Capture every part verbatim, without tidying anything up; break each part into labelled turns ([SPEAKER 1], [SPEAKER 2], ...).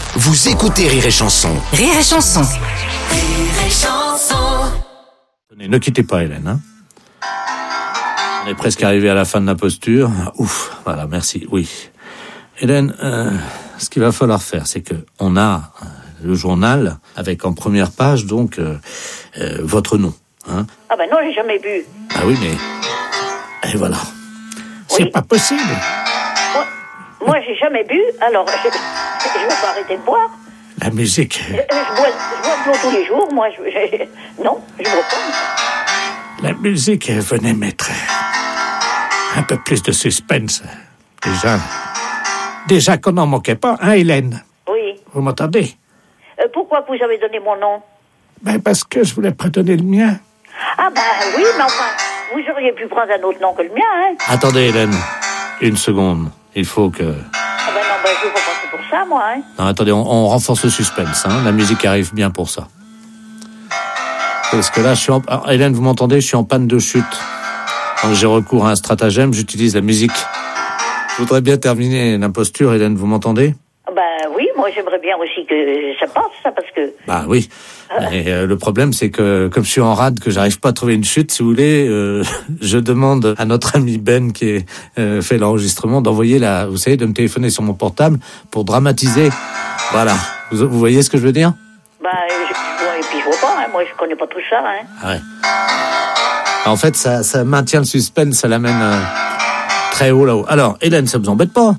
[SPEAKER 1] Vous écoutez Rire et Chanson.
[SPEAKER 2] Rire et Chanson.
[SPEAKER 3] Rire et Chanson.
[SPEAKER 4] Ne quittez pas, Hélène. Hein. On est presque arrivé à la fin de la posture. Ouf, voilà, merci. Oui. Hélène, euh, ce qu'il va falloir faire, c'est que on a euh, le journal avec en première page, donc, euh, euh, votre nom. Hein.
[SPEAKER 5] Ah ben non, j'ai jamais bu.
[SPEAKER 4] Ah oui, mais... Et voilà. C'est
[SPEAKER 5] Oui.
[SPEAKER 4] pas possible.
[SPEAKER 5] Moi, moi j'ai jamais bu, alors je ne vais pas arrêter de boire.
[SPEAKER 4] La musique...
[SPEAKER 5] Je, je bois, je bois de l'eau tous les jours, moi. Je, je- non, je bois pas.
[SPEAKER 4] La musique venait mettre un peu plus de suspense. Déjà... Déjà qu'on n'en manquait pas, hein, Hélène?
[SPEAKER 5] Oui.
[SPEAKER 4] Vous m'entendez?
[SPEAKER 5] Euh, pourquoi vous avez donné mon nom?
[SPEAKER 4] Ben, parce que je voulais pas donner le mien.
[SPEAKER 5] Ah ben oui, mais enfin, vous auriez pu prendre un autre nom que le mien, hein.
[SPEAKER 4] Attendez, Hélène. Une seconde. Il faut que...
[SPEAKER 5] Ah ben non, ben je vais pas passer pour ça, moi, hein.
[SPEAKER 4] Non, attendez, on, on renforce le suspense. Hein. La musique arrive bien pour ça. Parce que là, je suis en... Alors, Hélène, vous m'entendez? Je suis en panne de chute. Donc, j'ai recours à un stratagème. J'utilise la musique. Je voudrais bien terminer l'imposture, Hélène. Vous m'entendez?
[SPEAKER 5] Ben oui, moi j'aimerais bien aussi que ça passe, ça, parce que...
[SPEAKER 4] Bah oui. Mais euh, le problème, c'est que comme je suis en rade, que j'arrive pas à trouver une chute, si vous voulez, euh, je demande à notre ami Ben qui est, euh, fait l'enregistrement d'envoyer la, vous savez, de me téléphoner sur mon portable pour dramatiser. Voilà. Vous, vous voyez ce que je veux dire?
[SPEAKER 5] Ben, je, ouais, et puis je vois pas, hein. Moi je connais pas tout ça, hein.
[SPEAKER 4] Ah ouais. En fait, ça, ça maintient le suspense, ça l'amène euh, très haut là-haut. Alors, Hélène, ça vous embête pas?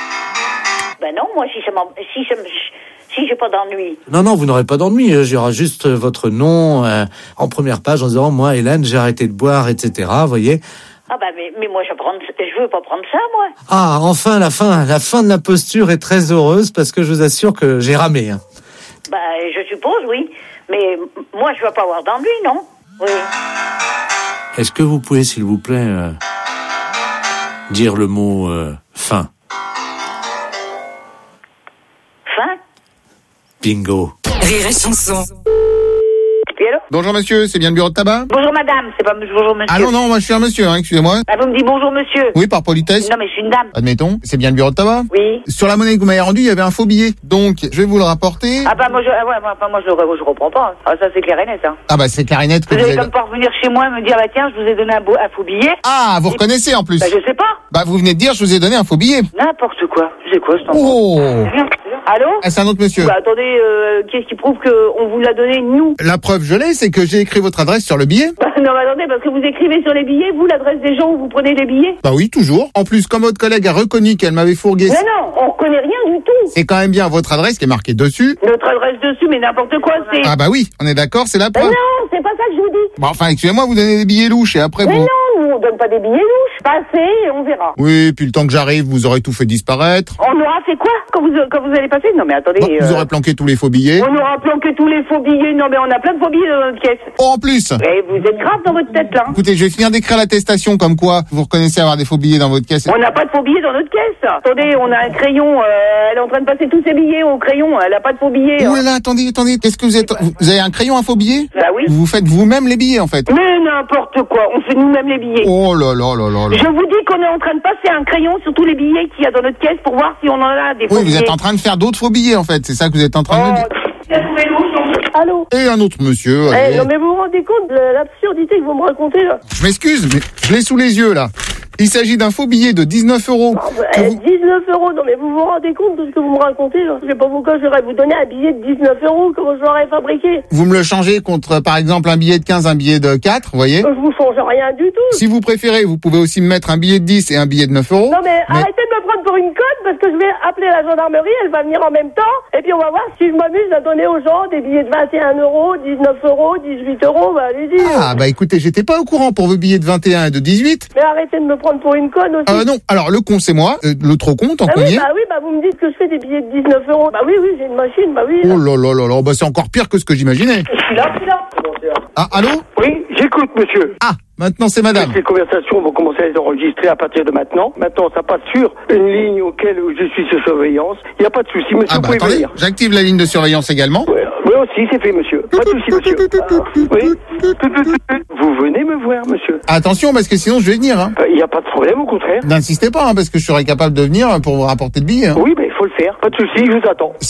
[SPEAKER 5] Ben non, moi si ça m'en- si ça me- si j'ai pas d'ennui.
[SPEAKER 4] Non, non, vous n'aurez pas d'ennui. Il y aura juste euh, votre nom euh, en première page en disant, moi, Hélène, j'ai arrêté de boire, et cetera. Vous voyez?
[SPEAKER 5] Ah ben mais, mais moi je prends, je veux pas prendre ça, moi.
[SPEAKER 4] Ah, enfin, la fin, la fin de la posture est très heureuse parce que je vous assure que j'ai ramé. Hein.
[SPEAKER 5] Ben je suppose, oui. Mais m- moi je vais pas avoir d'ennui, non? Oui.
[SPEAKER 4] Est-ce que vous pouvez, s'il vous plaît, euh, dire le mot euh, fin?
[SPEAKER 5] Fin?
[SPEAKER 4] Bingo.
[SPEAKER 2] Rire et Chanson.
[SPEAKER 5] Oui, allô?
[SPEAKER 6] Bonjour monsieur, c'est bien le bureau de tabac?
[SPEAKER 5] Bonjour madame, c'est pas bonjour monsieur.
[SPEAKER 6] Ah non, non, moi je suis un monsieur, hein, excusez-moi.
[SPEAKER 5] Ah, vous me dites bonjour monsieur.
[SPEAKER 6] Oui, par politesse.
[SPEAKER 5] Non mais je suis une dame.
[SPEAKER 6] Admettons, c'est bien le bureau de tabac?
[SPEAKER 5] Oui.
[SPEAKER 6] Sur la monnaie que vous m'avez rendue, il y avait un faux billet. Donc, je vais vous le rapporter.
[SPEAKER 5] Ah bah moi je, ah ouais, moi, enfin, moi je, je reprends pas. Ah ça c'est clair et net, hein.
[SPEAKER 6] Ah bah c'est clair et net que
[SPEAKER 5] Vous
[SPEAKER 6] vous
[SPEAKER 5] allez
[SPEAKER 6] avez...
[SPEAKER 5] comme pas revenir chez moi et me dire bah tiens je vous ai donné un, beau, un faux billet.
[SPEAKER 6] Ah, vous reconnaissez en plus.
[SPEAKER 5] Bah je sais pas.
[SPEAKER 6] Bah vous venez de dire, je vous ai donné un faux billet.
[SPEAKER 5] N'importe quoi. C'est quoi ce temps?
[SPEAKER 6] Oh.
[SPEAKER 5] Allô?
[SPEAKER 6] Ah, c'est un autre monsieur.
[SPEAKER 5] Bah attendez, euh, qu'est-ce qui prouve qu'on vous l'a donné nous?
[SPEAKER 6] La preuve, je l'ai, c'est que j'ai écrit votre adresse sur le billet.
[SPEAKER 5] Bah, non mais attendez, parce que vous écrivez sur les billets, vous, l'adresse des gens où vous prenez les billets?
[SPEAKER 6] Bah oui, toujours. En plus, comme votre collègue a reconnu qu'elle m'avait fourgué,
[SPEAKER 5] Mais non, on reconnaît rien du tout.
[SPEAKER 6] c'est quand même bien votre adresse qui est marquée dessus.
[SPEAKER 5] Notre adresse dessus, mais n'importe quoi, c'est...
[SPEAKER 6] Ah bah oui, on est d'accord, c'est la
[SPEAKER 5] Mais
[SPEAKER 6] preuve.
[SPEAKER 5] non, c'est pas ça que je vous dis.
[SPEAKER 6] Bon, enfin, excusez-moi, vous donnez des billets louches et après
[SPEAKER 5] Mais
[SPEAKER 6] vous...
[SPEAKER 5] non, nous, on donne pas des billets louches. Passez et on verra.
[SPEAKER 6] Oui, puis le temps que j'arrive, vous aurez tout fait disparaître.
[SPEAKER 5] On aura fait quoi quand vous, quand vous allez passer? Non mais attendez...
[SPEAKER 6] Bon, vous
[SPEAKER 5] euh,
[SPEAKER 6] aurez planqué tous les faux billets.
[SPEAKER 5] On aura planqué tous les faux billets. Non mais on a plein de faux billets dans notre caisse.
[SPEAKER 6] Oh, en plus.
[SPEAKER 5] Et vous êtes grave dans votre tête là.
[SPEAKER 6] Écoutez, je vais finir d'écrire l'attestation comme quoi vous reconnaissez avoir des faux billets dans votre caisse.
[SPEAKER 5] On n'a pas de faux billets dans notre caisse. Attendez, on a un crayon. Euh, elle est en train de passer tous ses billets au crayon. Elle a pas de faux billets.
[SPEAKER 6] Oh là là, attendez, attendez, qu'est-ce que vous êtes... Vous avez un crayon à faux billets?
[SPEAKER 5] Bah oui.
[SPEAKER 6] Vous faites vous-même les billets, en fait.
[SPEAKER 5] Mais n'importe quoi. On fait nous-mêmes les billets.
[SPEAKER 6] Oh là là là là là.
[SPEAKER 5] Je vous dis qu'on est en train de passer un crayon sur tous les billets qu'il y a dans notre caisse pour voir si on en a des faux
[SPEAKER 6] Oui, vous
[SPEAKER 5] billets.
[SPEAKER 6] êtes en train de faire d'autres faux billets, en fait. C'est ça que vous êtes en train de me dire.
[SPEAKER 5] Allô?
[SPEAKER 6] Et un autre monsieur,
[SPEAKER 5] Eh,
[SPEAKER 6] allez.
[SPEAKER 5] non mais vous vous rendez compte de l'absurdité que vous me racontez là?
[SPEAKER 6] Je m'excuse, mais je l'ai sous les yeux, là. Il s'agit d'un faux billet de dix-neuf euros. que
[SPEAKER 5] Eh,
[SPEAKER 6] vous-
[SPEAKER 5] dix-neuf euros, non mais vous vous rendez compte de ce que vous me racontez là? Je sais pas pourquoi j'aurais vous donner un billet de dix-neuf euros, comment je l'aurais fabriqué?
[SPEAKER 6] Vous me le changez contre, par exemple, un billet de quinze, un billet de quatre, vous voyez?
[SPEAKER 5] Je vous change rien du tout.
[SPEAKER 6] Si vous préférez, vous pouvez aussi me mettre un billet de dix et un billet de neuf euros.
[SPEAKER 5] Non mais,
[SPEAKER 6] Mais-
[SPEAKER 5] arrêtez de me prendre pour une conne parce que je vais appeler la gendarmerie, elle va venir en même temps et puis on va voir si je m'amuse à donner aux gens des billets de vingt et un euros, dix-neuf euros, dix-huit euros, bah allez-y.
[SPEAKER 6] Ah, bah écoutez, j'étais pas au courant pour vos billets de vingt et un et de dix-huit.
[SPEAKER 5] Mais arrêtez de me prendre pour une conne aussi.
[SPEAKER 6] Euh, non, alors le con c'est moi, euh, le trop con, tant
[SPEAKER 5] Ah
[SPEAKER 6] qu'on
[SPEAKER 5] oui,
[SPEAKER 6] y est.
[SPEAKER 5] bah oui, bah vous me dites que je fais des billets de dix-neuf euros. Bah oui, oui, j'ai une machine, bah oui.
[SPEAKER 6] Oh là là là là, bah c'est encore pire que ce que j'imaginais.
[SPEAKER 5] Je suis là, je suis là.
[SPEAKER 6] Ah, allô?
[SPEAKER 7] Oui, j'écoute, monsieur.
[SPEAKER 6] Ah, maintenant c'est madame.
[SPEAKER 7] Ces conversations vont commencer à être enregistrées à partir de maintenant. Maintenant, ça passe sur une ligne auquel je suis sous surveillance. Il n'y a pas de souci, monsieur,
[SPEAKER 6] Ah
[SPEAKER 7] vous
[SPEAKER 6] bah
[SPEAKER 7] pouvez
[SPEAKER 6] attendez,
[SPEAKER 7] venir.
[SPEAKER 6] j'active la ligne de surveillance également.
[SPEAKER 7] Ouais, oui, aussi, c'est fait, monsieur. Pas de souci, monsieur. Oui. Vous venez me voir, monsieur.
[SPEAKER 6] Attention, parce que sinon je vais venir. Hein.
[SPEAKER 7] Il n'y a pas de problème, au contraire.
[SPEAKER 6] N'insistez pas, hein, parce que je serai capable de venir pour vous rapporter le billet. Hein.
[SPEAKER 7] Oui, ben il faut le faire. Pas de souci, je vous attends.